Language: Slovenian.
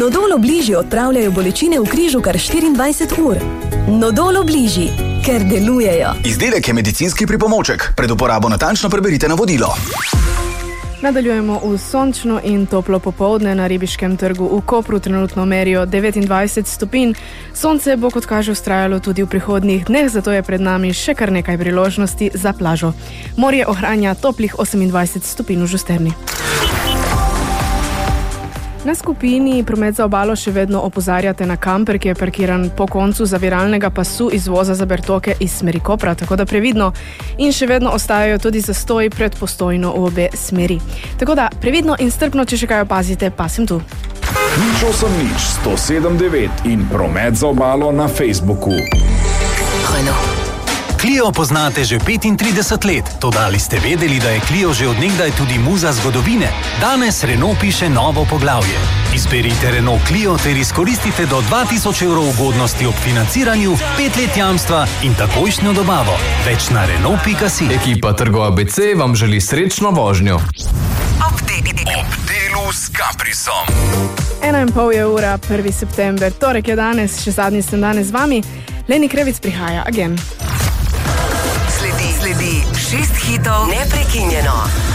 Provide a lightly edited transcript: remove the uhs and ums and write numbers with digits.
Nodol Obliži odpravljajo bolečine v križu kar 24 ur. Nodol Obliži, ker delujejo. Izdelek je medicinski pripomoček. Pred uporabo natančno preberite navodilo. Nadaljujemo v sončno in toplo popoldne. Na Ribiškem trgu v Kopru trenutno merijo 29 stopinj. Sonce bo, kot kaže, vztrajalo tudi v prihodnjih dneh, zato je pred nami še kar nekaj priložnosti za plažo. Morje ohranja toplih 28 stopinj v Žusterni. Na skupini Promet za obalo še vedno opozarjate na kamper, ki je parkiran po koncu zaviralnega pasu izvoza za Bertoke iz smeri Kopra, tako da previdno, in še vedno ostajajo tudi zastoji pred Postojno v obe smeri. Tako da previdno in strpno, če še kaj opazite, pa sem tu. 080879 in Promet za obalo na Facebooku. Clio poznate že 35 let, toda ali ste vedeli, da je Clio že od nekdaj tudi muza zgodovine? Danes Renault piše novo poglavje. Izberite Renault Clio ter izkoristite do 2000 evrov ugodnosti ob financiranju, 5 let jamstva in takojšnjo dobavo. Več na Renault.si. Ekipa Trgo ABC vam želi srečno vožnjo. Ob delu s Caprisom. 1,5 je ura, 1. september, torek je danes, še zadnji sem danes z vami. Leni Krevic prihaja, again. Sledi 6 hitov neprekinjeno.